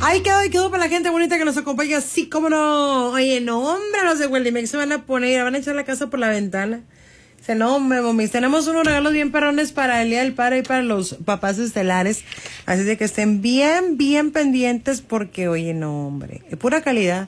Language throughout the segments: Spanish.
Ahí quedó para la gente bonita que nos acompaña, sí, cómo no. Oye, no, hombre, los de Wellimex se van a poner, van a echar la casa por la ventana. Dice, no, hombre, mami, tenemos unos regalos bien perrones para el Día del Padre y para los papás estelares. Así de que estén bien pendientes porque, oye, no, hombre, pura calidad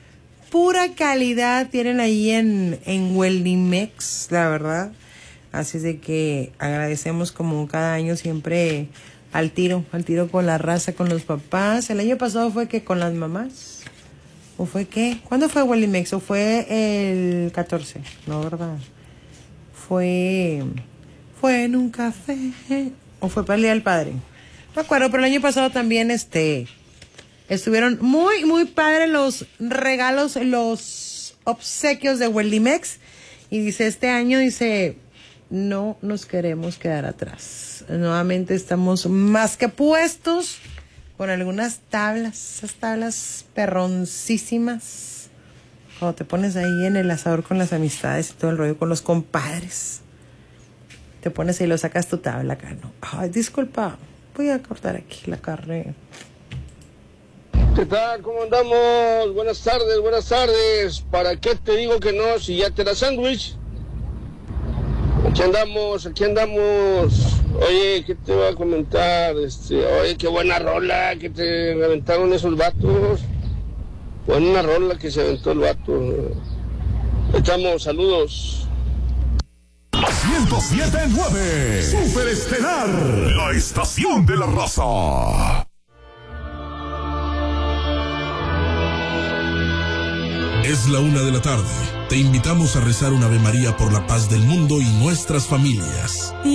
tienen ahí en Wellimex, la verdad. Así de que agradecemos como cada año siempre al tiro con la raza, con los papás. El año pasado fue que con las mamás. ¿O fue qué? ¿Cuándo fue Wellimex? ¿O fue el 14? No, ¿verdad? Fue en un café. ¿O fue para el Día del Padre? No me acuerdo, pero el año pasado también estuvieron muy padres los regalos, los obsequios de Wellimex. Y dice, este año, dice, no nos queremos quedar atrás. Nuevamente estamos más que puestos con algunas tablas, esas tablas perroncísimas. Cuando te pones ahí en el asador con las amistades y todo el rollo, con los compadres. Te pones ahí y lo sacas tu tabla acá, ¿no? Ay, disculpa, voy a cortar aquí la carne. ¿Qué tal? ¿Cómo andamos? Buenas tardes. ¿Para qué te digo que no si ya te da sándwich? Aquí andamos. Oye, ¿qué te voy a comentar? Oye, qué buena rola que te aventaron esos vatos. Buena rola que se aventó el vato. Echamos saludos. 107.9 Super Estelar, la estación de la raza. Es la 1 de la tarde. Te invitamos a rezar un Ave María por la paz del mundo y nuestras familias.